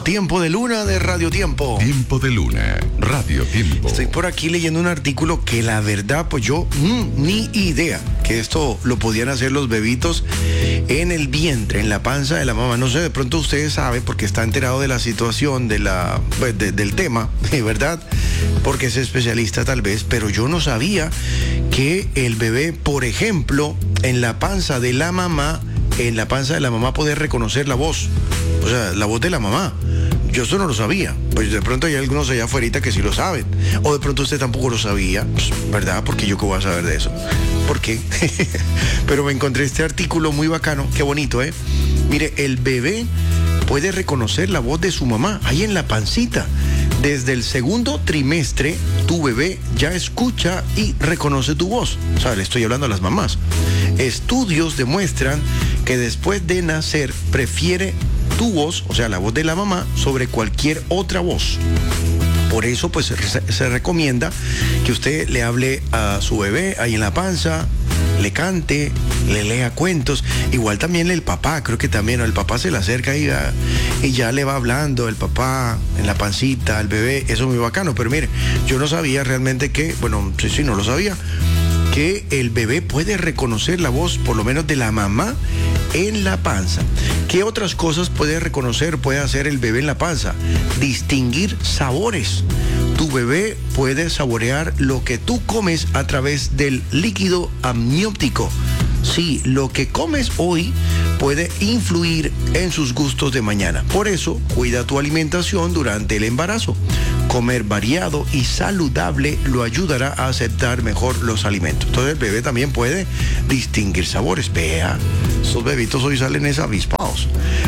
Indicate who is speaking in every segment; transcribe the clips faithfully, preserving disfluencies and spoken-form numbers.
Speaker 1: Tiempo de Luna de Radio Tiempo.
Speaker 2: Tiempo de Luna, Radio Tiempo.
Speaker 1: Estoy por aquí leyendo un artículo que la verdad, pues yo mmm, ni idea que esto lo podían hacer los bebitos en el vientre, en la panza de la mamá. No sé, de pronto ustedes saben porque está enterado de la situación, de la, pues, de, del tema, ¿verdad? Porque es especialista tal vez, pero yo no sabía que el bebé, por ejemplo, en la panza de la mamá, en la panza de la mamá poder reconocer la voz, o sea, la voz de la mamá. Yo eso no lo sabía. Pues de pronto hay algunos allá afuera que sí lo saben. O de pronto usted tampoco lo sabía, pues, ¿verdad? Porque yo qué voy a saber de eso. ¿Por qué? Pero me encontré este artículo muy bacano, qué bonito, ¿eh? Mire, el bebé puede reconocer la voz de su mamá, ahí en la pancita. Desde el segundo trimestre, tu bebé ya escucha y reconoce tu voz. O sea, le estoy hablando a las mamás. Estudios demuestran que después de nacer prefiere tu voz, o sea, la voz de la mamá, sobre cualquier otra voz. Por eso, pues, se, se recomienda que usted le hable a su bebé ahí en la panza, le cante, le lea cuentos. Igual también el papá, creo que también, ¿no? El papá se le acerca y, a, y ya le va hablando, el papá en la pancita, al bebé, eso es muy bacano. Pero mire, yo no sabía realmente que, bueno, sí, sí, no lo sabía, que el bebé puede reconocer la voz, por lo menos de la mamá, en la panza. ¿Qué otras cosas puede reconocer, puede hacer el bebé en la panza? Distinguir sabores. Tu bebé puede saborear lo que tú comes a través del líquido amniótico. Sí, lo que comes hoy puede influir en sus gustos de mañana. Por eso, cuida tu alimentación durante el embarazo. Comer variado y saludable lo ayudará a aceptar mejor los alimentos. Entonces el bebé también puede distinguir sabores. Vea, esos bebitos hoy salen es avispados.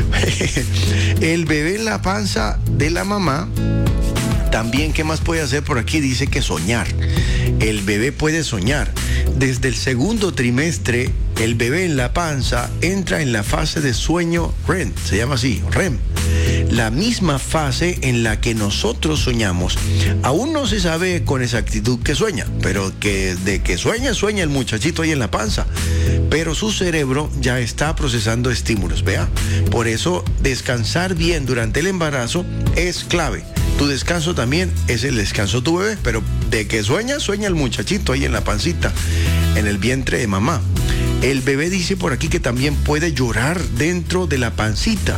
Speaker 1: El bebé en la panza de la mamá también, ¿qué más puede hacer por aquí? Dice que soñar. El bebé puede soñar. Desde el segundo trimestre, el bebé en la panza entra en la fase de sueño R E M, se llama así, R E M. La misma fase en la que nosotros soñamos. Aún no se sabe con exactitud que sueña, pero que de que sueña, sueña el muchachito ahí en la panza. Pero su cerebro ya está procesando estímulos, vea. Por eso, descansar bien durante el embarazo es clave. Tu descanso también es el descanso de tu bebé, pero de que sueña, sueña el muchachito ahí en la pancita, en el vientre de mamá. El bebé dice por aquí que también puede llorar dentro de la pancita.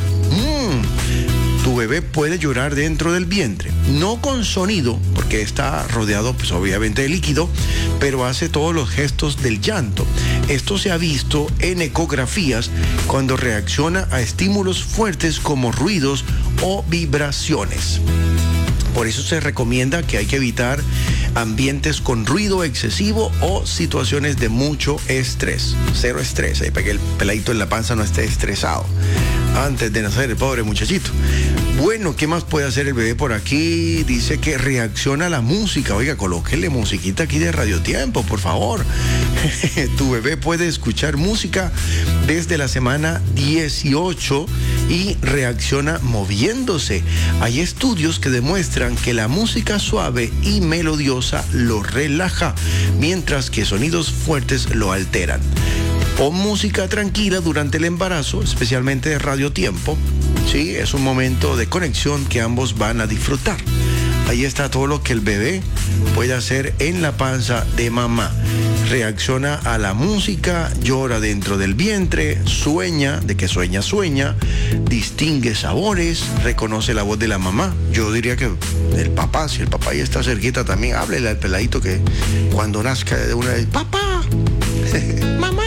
Speaker 1: Mm. Tu bebé puede llorar dentro del vientre, no con sonido, porque está rodeado pues obviamente de líquido, pero hace todos los gestos del llanto. Esto se ha visto en ecografías cuando reacciona a estímulos fuertes como ruidos o vibraciones. Por eso se recomienda que hay que evitar ambientes con ruido excesivo o situaciones de mucho estrés. Cero estrés, ahí para que el peladito en la panza no esté estresado antes de nacer el pobre muchachito. Bueno, ¿qué más puede hacer el bebé por aquí? Dice que reacciona a la música. Oiga, colóquele musiquita aquí de Radio Tiempo, por favor. Tu bebé puede escuchar música desde la semana dieciocho y reacciona moviéndose. Hay estudios que demuestran que la música suave y melodiosa lo relaja, mientras que sonidos fuertes lo alteran. Pon música tranquila durante el embarazo, especialmente de Radio Tiempo. Sí, es un momento de conexión que ambos van a disfrutar. Ahí está todo lo que el bebé puede hacer en la panza de mamá. Reacciona a la música, llora dentro del vientre, sueña, de que sueña, sueña, distingue sabores, reconoce la voz de la mamá. Yo diría que el papá, si el papá ya está cerquita también, háblele al peladito que cuando nazca de una vez, ¡papá! ¡Mamá!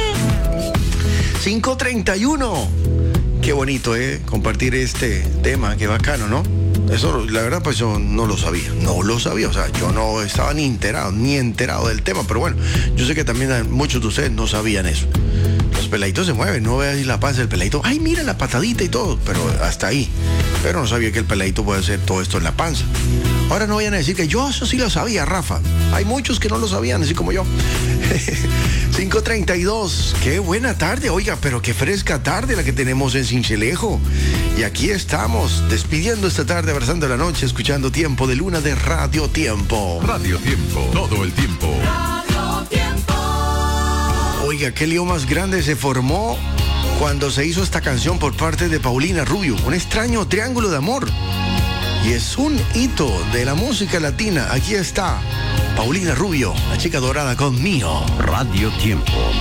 Speaker 1: cinco treinta y uno. Qué bonito, ¿eh? Compartir este tema, qué bacano, ¿no? Eso, la verdad, pues yo no lo sabía, no lo sabía, o sea, yo no estaba ni enterado, ni enterado del tema, pero bueno, yo sé que también muchos de ustedes no sabían eso. Los peladitos se mueven, no veas la panza del peladito, ay, mira la patadita y todo, pero hasta ahí. Pero no sabía que el peladito puede hacer todo esto en la panza. Ahora no vayan a decir que yo eso sí lo sabía, Rafa. Hay muchos que no lo sabían, así como yo. cinco treinta y dos, qué buena tarde, oiga, pero qué fresca tarde la que tenemos en Sincelejo. Y aquí estamos, despidiendo esta tarde, abrazando la noche, escuchando Tiempo de Luna de Radio Tiempo.
Speaker 2: Radio Tiempo, todo el tiempo.
Speaker 3: Radio Tiempo.
Speaker 1: Oiga, qué lío más grande se formó cuando se hizo esta canción por parte de Paulina Rubio, Un extraño triángulo de amor. y es un hito de la música latina. Aquí está Paulina Rubio, la chica dorada con Mío.
Speaker 3: Radio Tiempo.